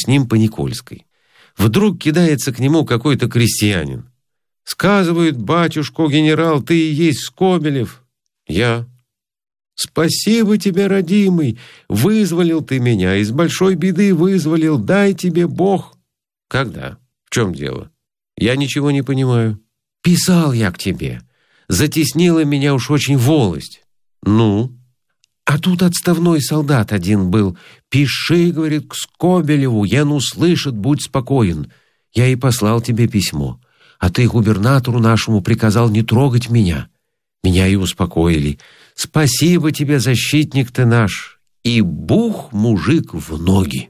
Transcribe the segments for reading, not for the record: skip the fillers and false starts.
с ним по Никольской. Вдруг кидается к нему какой-то крестьянин. «Сказывает, батюшка, генерал, ты и есть Скобелев». «Я». «Спасибо тебе, родимый, вызволил ты меня, из большой беды вызволил, дай тебе Бог». «Когда? В чем дело? Я ничего не понимаю». «Писал я к тебе. Затеснила меня уж очень волость». «Ну?» «А тут отставной солдат один был. Пиши, — говорит, — к Скобелеву, ян услышит, будь спокоен. Я и послал тебе письмо. А ты губернатору нашему приказал не трогать меня. Меня и успокоили. Спасибо тебе, защитник ты наш». И бух мужик в ноги.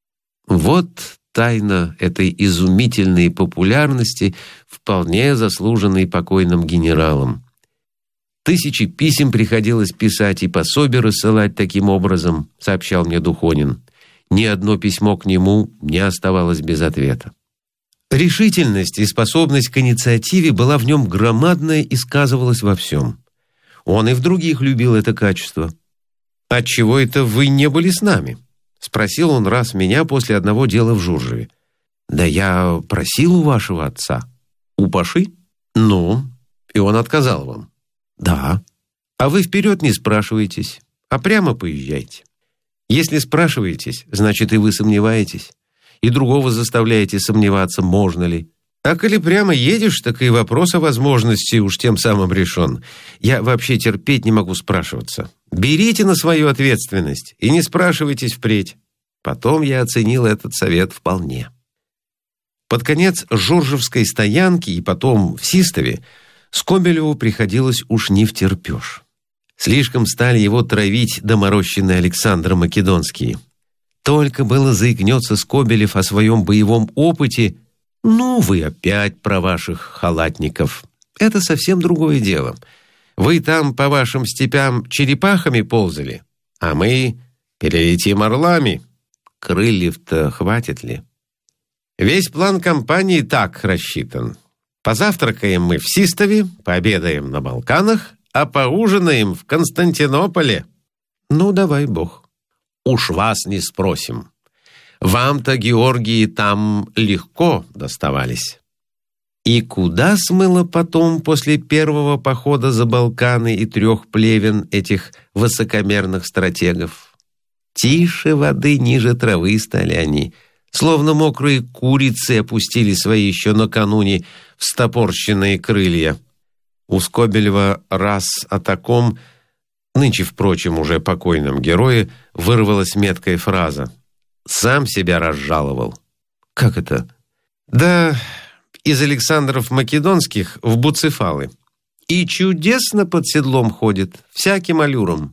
Вот тайна этой изумительной популярности, вполне заслуженной покойным генералом. Тысячи писем приходилось писать и пособия рассылать таким образом, сообщал мне Духонин. Ни одно письмо к нему не оставалось без ответа. Решительность и способность к инициативе была в нем громадная и сказывалась во всем. Он и в других любил это качество. «Отчего это вы не были с нами?» — спросил он раз меня после одного дела в Журжеве. «Да я просил у вашего отца». «У Паши?» «Ну, и он отказал вам?» «Да». «А вы вперед не спрашиваетесь, а прямо поезжайте. Если спрашиваетесь, значит и вы сомневаетесь, и другого заставляете сомневаться, можно ли. А коли прямо едешь, так и вопрос о возможности уж тем самым решен. Я вообще терпеть не могу спрашиваться. Берите на свою ответственность и не спрашивайтесь впредь». Потом я оценил этот совет вполне. Под конец Журжевской стоянки и потом в Систове Скобелеву приходилось уж не втерпешь. Слишком стали его травить доморощенные Александра Македонские. Только было заикнется Скобелев о своем боевом опыте. «Ну, вы опять про ваших халатников. Это совсем другое дело. Вы там по вашим степям черепахами ползали, а мы перелетим орлами. Крыльев-то хватит ли? Весь план кампании так рассчитан. Позавтракаем мы в Систове, пообедаем на Балканах, а поужинаем в Константинополе. Ну, давай бог. Уж вас не спросим. Вам-то, Георгии, там легко доставались». И куда смыло потом после первого похода за Балканы и 3 плевен этих высокомерных стратегов? Тише воды, ниже травы стали они, словно мокрые курицы опустили свои еще накануне встопорщенные крылья. У Скобелева раз о таком, нынче, впрочем, уже покойном герое, вырвалась меткая фраза. Сам себя разжаловал. Как это? Да, из Александров Македонских в Буцефалы. И чудесно под седлом ходит, всяким аллюром.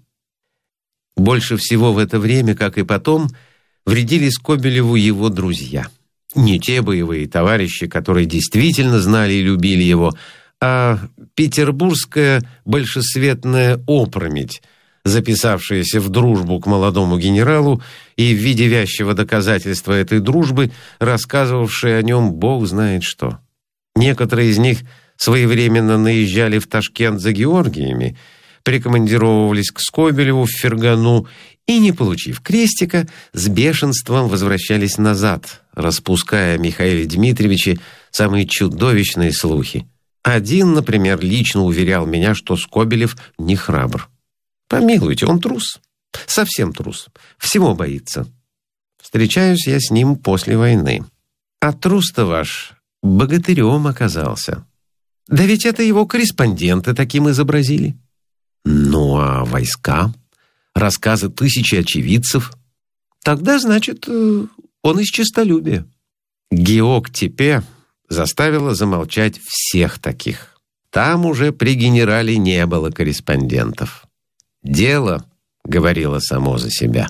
Больше всего в это время, как и потом, вредили Скобелеву его друзья. Не те боевые товарищи, которые действительно знали и любили его, а петербургская большесветная опрометь, записавшаяся в дружбу к молодому генералу и в виде вязчего доказательства этой дружбы, рассказывавшая о нем бог знает что. Некоторые из них своевременно наезжали в Ташкент за Георгиями, прикомандировывались к Скобелеву в Фергану и, не получив крестика, с бешенством возвращались назад, распуская о Михаиле Дмитриевиче самые чудовищные слухи. Один, например, лично уверял меня, что Скобелев не храбр. Помилуйте, он трус. Совсем трус. Всего боится. Встречаюсь я с ним после войны. А трус-то ваш богатырем оказался. Да ведь это его корреспонденты таким изобразили. Ну, а войска? Рассказы тысячи очевидцев? Тогда, значит, он из честолюбия. Геок-Тепе заставила замолчать всех таких. Там уже при генерале не было корреспондентов. Дело говорило само за себя.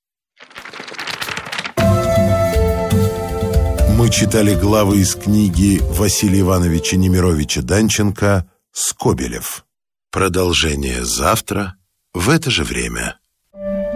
Мы читали главы из книги Василия Ивановича Немировича Данченко «Скобелев». Продолжение завтра в это же время.